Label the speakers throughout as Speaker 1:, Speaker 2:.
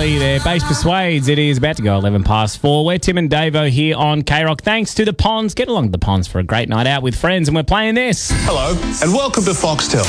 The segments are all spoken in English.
Speaker 1: Riley there. Bass Persuades. It is about to go 11 past 4. We're Tim and Davo here on K-Rock. Thanks to the Ponds. Get along to the Ponds for a great night out with friends, and we're playing this.
Speaker 2: Hello, and welcome to Foxtel.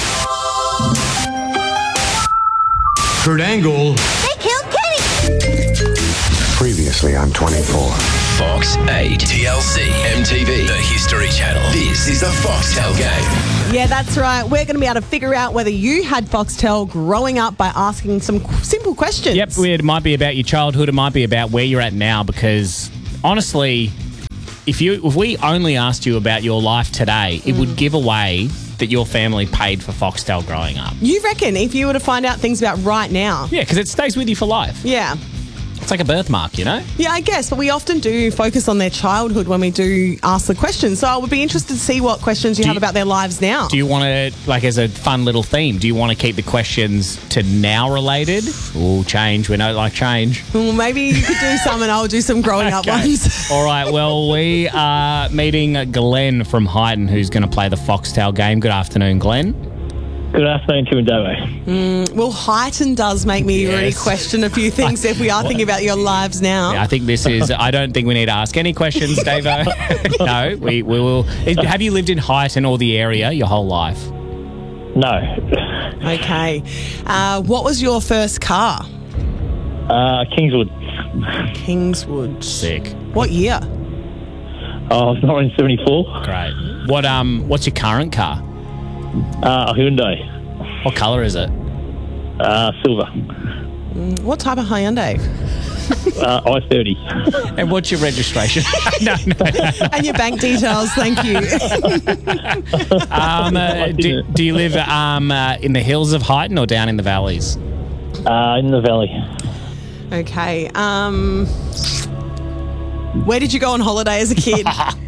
Speaker 2: Kurt Angle.
Speaker 3: They killed Kenny!
Speaker 2: Previously on 24.
Speaker 4: Fox 8, TLC, MTV, the History Channel. This is the Foxtel Game.
Speaker 5: Yeah, that's right. We're going to be able to figure out whether you had Foxtel growing up by asking some simple questions.
Speaker 1: Yep, it might be about your childhood. It might be about where you're at now, because honestly, if we only asked you about your life today, it would give away that your family paid for Foxtel growing up.
Speaker 5: You reckon if you were to find out things about right now?
Speaker 1: Yeah, because it stays with you for life.
Speaker 5: Yeah.
Speaker 1: It's like a birthmark, you know?
Speaker 5: Yeah, I guess, but we often do focus on their childhood when we do ask the questions. So I would be interested to see what questions you have about their lives now.
Speaker 1: Do you want to, like, as a fun little theme, do you want to keep the questions to now related? Ooh, change. We don't like change.
Speaker 5: Well, maybe you could do some and I'll do some growing up ones.
Speaker 1: All right, well, we are meeting Glenn from Highton, who's going to play the Foxtel game. Good afternoon, Glenn.
Speaker 6: Good afternoon, Tim and Davo.
Speaker 5: Well, Highton does make me really question a few things if we are thinking about your lives now.
Speaker 1: Yeah, I think this is... I don't think we need to ask any questions, Davo. No, we will... Have you lived in Highton or the area your whole life?
Speaker 6: No.
Speaker 5: Okay. What was your first car?
Speaker 6: Kingswood.
Speaker 5: Kingswood.
Speaker 1: Sick.
Speaker 5: What year?
Speaker 6: Oh, 1974.
Speaker 1: Great. What's your current car?
Speaker 6: A Hyundai.
Speaker 1: What colour is it?
Speaker 6: Silver.
Speaker 5: What type of Hyundai?
Speaker 6: I-30.
Speaker 1: And what's your registration? No.
Speaker 5: And your bank details, thank you.
Speaker 1: Do you live in the hills of Highton or down in the valleys?
Speaker 6: In the valley.
Speaker 5: Okay. Where did you go on holiday as a kid?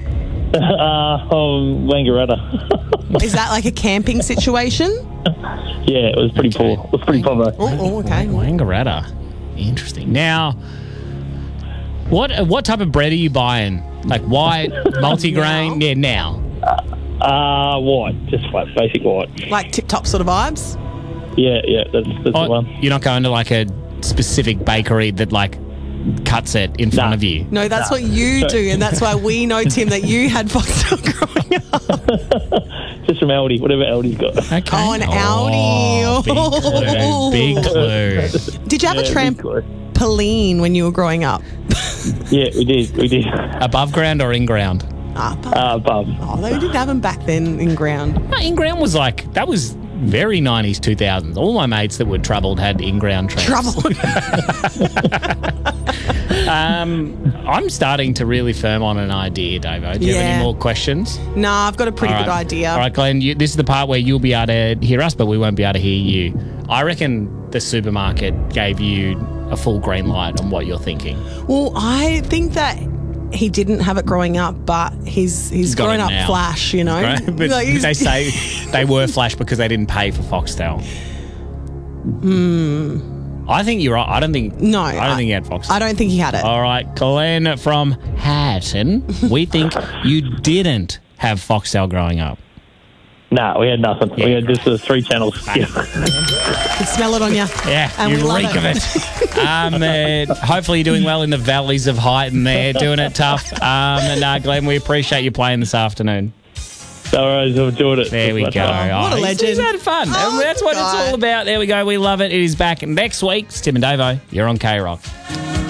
Speaker 6: Wangaratta.
Speaker 5: Is that like a camping situation?
Speaker 6: Yeah, it was pretty poor. It was pretty poor.
Speaker 5: Oh, okay.
Speaker 1: Wangaratta. Interesting. Now, what type of bread are you buying? Like white, multigrain? Yeah, now.
Speaker 6: White. Just white, basic white.
Speaker 5: Like tip-top sort of vibes?
Speaker 6: Yeah, that's the one.
Speaker 1: You're not going to like a specific bakery that like cuts it in front of you?
Speaker 5: No, that's what you do, and that's why we know, Tim, that you had Foxtel growing up.
Speaker 6: Just from Aldi, whatever Aldi's got.
Speaker 1: Okay.
Speaker 5: Oh, an Aldi.
Speaker 1: Big clue.
Speaker 5: Did you have a trampoline when you were growing up?
Speaker 6: Yeah, we did.
Speaker 1: Above ground or in ground?
Speaker 6: Above.
Speaker 5: Oh, they didn't have them back then in ground.
Speaker 1: No, in ground was like, that was very 90s, 2000s. All my mates that were troubled had in-ground tramps.
Speaker 5: Trouble.
Speaker 1: I'm starting to really firm on an idea, Davo. Do you have any more questions?
Speaker 5: Nah, I've got a pretty good idea.
Speaker 1: All right, Glenn, this is the part where you'll be able to hear us, but we won't be able to hear you. I reckon the supermarket gave you a full green light on what you're thinking.
Speaker 5: Well, I think that he didn't have it growing up, but he's
Speaker 1: got
Speaker 5: grown
Speaker 1: it
Speaker 5: up
Speaker 1: now.
Speaker 5: flash, you know.
Speaker 1: Right? But
Speaker 5: Like,
Speaker 1: they say they were flash because they didn't pay for Foxtel. I think you're right. I don't think he had Foxtel.
Speaker 5: I don't think he had it.
Speaker 1: All right, Glenn from Hatton, we think you didn't have Foxtel growing up.
Speaker 6: Nah, we had nothing.
Speaker 1: Yeah,
Speaker 6: we had just the 3 channels. Yeah.
Speaker 5: I can smell it on you.
Speaker 1: Yeah,
Speaker 5: And
Speaker 1: you
Speaker 5: we love
Speaker 1: reek of it. Hopefully you're doing well in the valleys of Highton there, doing it tough. Glenn, we appreciate you playing this afternoon.
Speaker 6: No worries, I've enjoyed it.
Speaker 1: There we go.
Speaker 5: What a legend.
Speaker 1: He's had fun.
Speaker 5: Oh,
Speaker 1: That's what it's all about. There we go. We love it. It is back next week. It's Tim and Davo. You're on K-Rock.